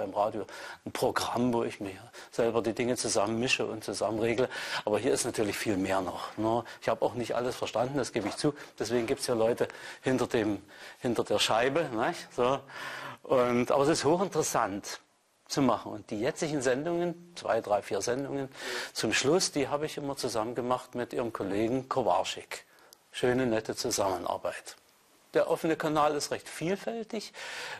beim Radio ein Programm, wo ich mir selber die Dinge zusammenmische und zusammenregle. Aber hier ist natürlich viel mehr noch. Ne? Ich habe auch nicht alles verstanden, das gebe ich zu. Deswegen gibt es ja Leute hinter der Scheibe. Nicht? So. Aber es ist hochinteressant zu machen. Und die jetzigen Sendungen, 2, 3, 4 Sendungen zum Schluss, die habe ich immer zusammen gemacht mit Ihrem Kollegen Kowarczyk. Schöne, nette Zusammenarbeit. Der offene Kanal ist recht vielfältig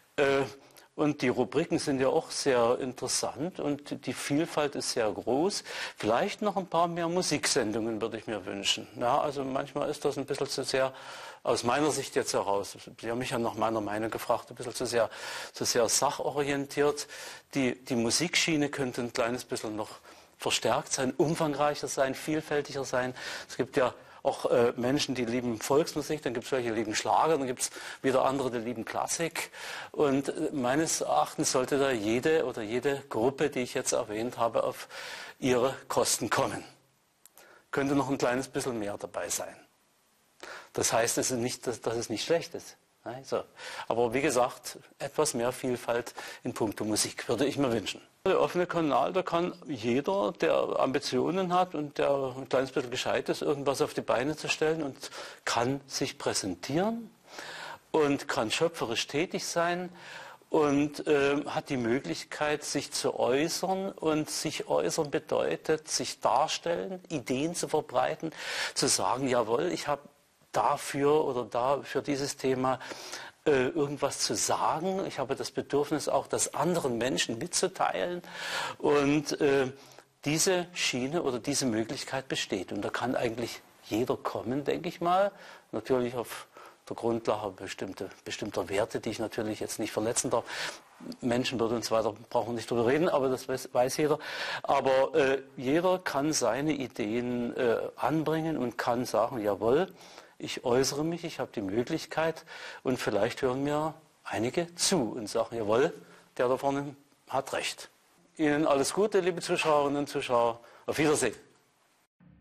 und die Rubriken sind ja auch sehr interessant und die Vielfalt ist sehr groß. Vielleicht noch ein paar mehr Musiksendungen würde ich mir wünschen. Ja, also manchmal ist das ein bisschen zu sehr, aus meiner Sicht jetzt heraus, Sie haben mich ja nach meiner Meinung gefragt, ein bisschen zu sehr sachorientiert. Die Musikschiene könnte ein kleines bisschen noch verstärkt sein, umfangreicher sein, vielfältiger sein. Es gibt ja auch Menschen, die lieben Volksmusik, dann gibt es welche, die lieben Schlager, dann gibt es wieder andere, die lieben Klassik. Und meines Erachtens sollte da jede Gruppe, die ich jetzt erwähnt habe, auf ihre Kosten kommen. Könnte noch ein kleines bisschen mehr dabei sein. Das heißt, dass es nicht schlecht ist. So. Aber wie gesagt, etwas mehr Vielfalt in puncto Musik würde ich mir wünschen. Der offene Kanal, da kann jeder, der Ambitionen hat und der ein kleines bisschen gescheit ist, irgendwas auf die Beine zu stellen und kann sich präsentieren und kann schöpferisch tätig sein und hat die Möglichkeit, sich zu äußern. Und sich äußern bedeutet, sich darstellen, Ideen zu verbreiten, zu sagen, jawohl, ich habe dafür oder da für dieses Thema irgendwas zu sagen. Ich habe das Bedürfnis auch, das anderen Menschen mitzuteilen. Und diese Schiene oder diese Möglichkeit besteht. Und da kann eigentlich jeder kommen, denke ich mal. Natürlich auf der Grundlage bestimmter Werte, die ich natürlich jetzt nicht verletzen darf. Menschenwürde und so weiter, brauchen wir nicht drüber reden, aber das weiß jeder. Aber jeder kann seine Ideen anbringen und kann sagen, jawohl, ich äußere mich, ich habe die Möglichkeit und vielleicht hören mir einige zu und sagen, jawohl, der da vorne hat recht. Ihnen alles Gute, liebe Zuschauerinnen und Zuschauer. Auf Wiedersehen.